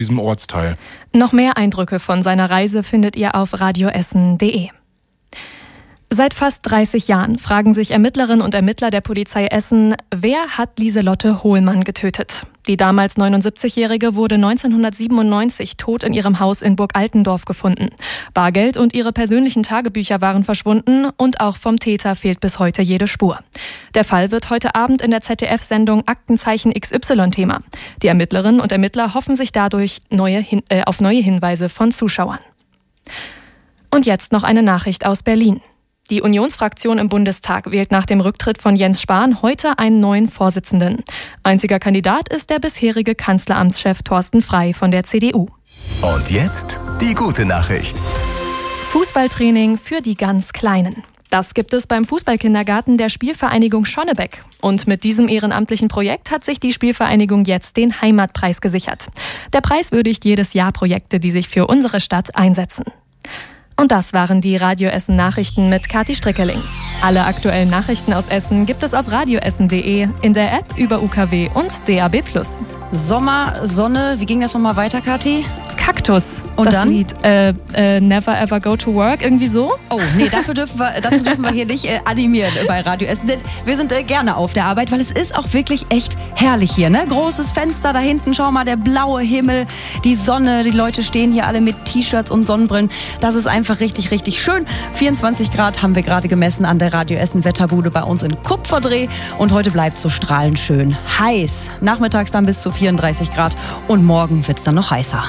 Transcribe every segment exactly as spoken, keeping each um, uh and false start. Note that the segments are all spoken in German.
diesem Ortsteil. Noch mehr Eindrücke von seiner Reise findet ihr auf radioessen punkt de. Seit fast dreißig Jahren fragen sich Ermittlerinnen und Ermittler der Polizei Essen, wer hat Lieselotte Hohlmann getötet? Die damals neunundsiebzigjährige wurde neunzehnhundertsiebenundneunzig tot in ihrem Haus in Burg Altendorf gefunden. Bargeld und ihre persönlichen Tagebücher waren verschwunden und auch vom Täter fehlt bis heute jede Spur. Der Fall wird heute Abend in der Z D F-Sendung Aktenzeichen X Y Thema. Die Ermittlerinnen und Ermittler hoffen sich dadurch neue Hin- äh, auf neue Hinweise von Zuschauern. Und jetzt noch eine Nachricht aus Berlin. Die Unionsfraktion im Bundestag wählt nach dem Rücktritt von Jens Spahn heute einen neuen Vorsitzenden. Einziger Kandidat ist der bisherige Kanzleramtschef Thorsten Frey von der C D U. Und jetzt die gute Nachricht. Fußballtraining für die ganz Kleinen. Das gibt es beim Fußballkindergarten der Spielvereinigung Schonnebeck. Und mit diesem ehrenamtlichen Projekt hat sich die Spielvereinigung jetzt den Heimatpreis gesichert. Der Preis würdigt jedes Jahr Projekte, die sich für unsere Stadt einsetzen. Und das waren die Radio Essen Nachrichten mit Kathi Strickerling. Alle aktuellen Nachrichten aus Essen gibt es auf radioessen punkt de, in der App über U K W und D A B plus. Sommer, Sonne, wie ging das nochmal weiter, Kathi? Kaktus. Und das dann? Lied äh, äh, Never Ever Go to Work, irgendwie so. Oh, nee, dafür dürfen wir, dazu dürfen wir hier nicht äh, animieren bei Radio Essen, denn wir sind äh, gerne auf der Arbeit, weil es ist auch wirklich echt herrlich hier, ne? Großes Fenster da hinten, schau mal, der blaue Himmel, die Sonne, die Leute stehen hier alle mit T-Shirts und Sonnenbrillen. Das ist einfach richtig, richtig schön. vierundzwanzig Grad haben wir gerade gemessen an der Radio Essen Wetterbude bei uns in Kupferdreh und heute bleibt es so strahlend schön heiß. Nachmittags dann bis zu vierunddreißig Grad und morgen wird es dann noch heißer.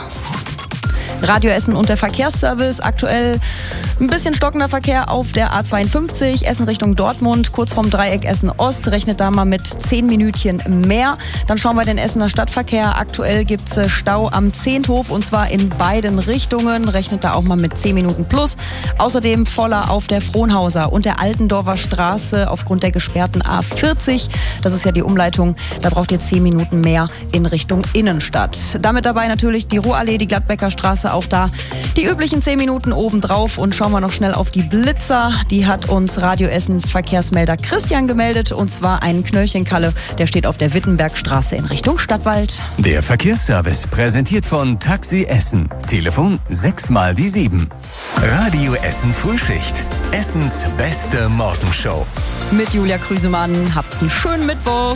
Radio Essen und der Verkehrsservice. Aktuell ein bisschen stockender Verkehr auf der A zweiundfünfzig, Essen Richtung Dortmund, kurz vorm Dreieck Essen Ost. Rechnet da mal mit zehn Minütchen mehr. Dann schauen wir den Essener Stadtverkehr. Aktuell gibt es Stau am Zehnthof und zwar in beiden Richtungen. Rechnet da auch mal mit zehn Minuten plus. Außerdem voller auf der Frohnhauser und der Altendorfer Straße aufgrund der gesperrten A vierzig. Das ist ja die Umleitung. Da braucht ihr zehn Minuten mehr in Richtung Innenstadt. Damit dabei natürlich die Ruhrallee, die Gladbecker Straße. Auch da die üblichen zehn Minuten obendrauf und schauen wir noch schnell auf die Blitzer. Die hat uns Radio Essen Verkehrsmelder Christian gemeldet und zwar einen Knöllchenkalle, der steht auf der Wittenbergstraße in Richtung Stadtwald. Der Verkehrsservice präsentiert von Taxi Essen. Telefon sechs mal die sieben. Radio Essen Frühschicht. Essens beste Morgenshow. Mit Julia Krüsemann. Habt einen schönen Mittwoch.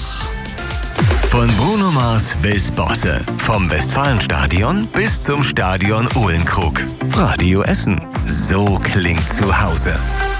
Von Bruno Mars bis Bosse. Vom Westfalenstadion bis zum Stadion Uhlenkrug. Radio Essen. So klingt zu Hause.